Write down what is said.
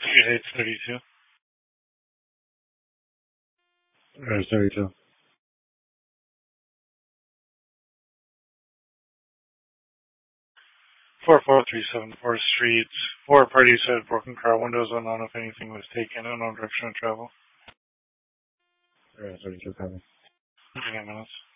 Ticket 832. 32. 44374 Street. Four parties had broken car windows. Unknown if anything was taken. Unknown direction of travel. 32 coming. 29 minutes.